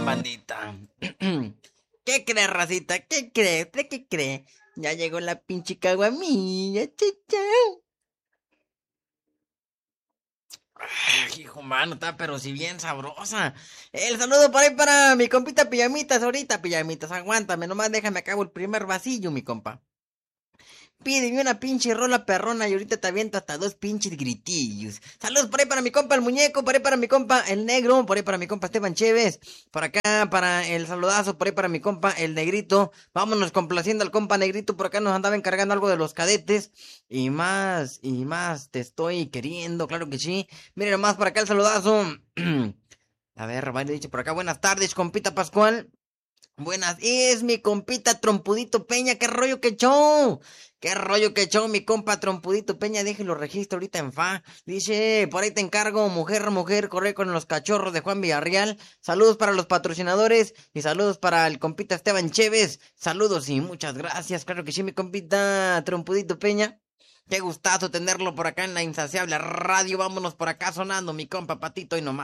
bien, bandita. ¿Qué cree, racita? ¿Qué cree? ¿Usted qué cree? Ya llegó la pinche caguamilla, chicha. Hijo mano, está pero si bien sabrosa. El saludo por ahí para mi compita Pijamitas ahorita, Pijamitas. Aguántame, nomás déjame acabo el primer vasillo, mi compa. Pídeme una pinche rola perrona y ahorita te aviento hasta dos pinches gritillos. Saludos por ahí para mi compa el muñeco, por ahí para mi compa el negro, por ahí para mi compa Esteban Chévez, por acá para el saludazo, por ahí para mi compa el negrito. Vámonos complaciendo al compa negrito, por acá nos andaba encargando algo de los cadetes. Y más, te estoy queriendo, claro que sí. Miren nomás por acá el saludazo. A ver, vale, dicho por acá, buenas tardes, compita Pascual. Buenas, es mi compita Trompudito Peña, qué rollo que show, qué rollo que show, mi compa Trompudito Peña, déjelo registro ahorita en fa, dice, por ahí te encargo, mujer, corre con los cachorros de Juan Villarreal, saludos para los patrocinadores, y saludos para el compita Esteban Chévez, saludos y muchas gracias, claro que sí, mi compita Trompudito Peña. Qué gustazo tenerlo por acá en la insaciable radio, vámonos por acá sonando, mi compa Patito y nomás.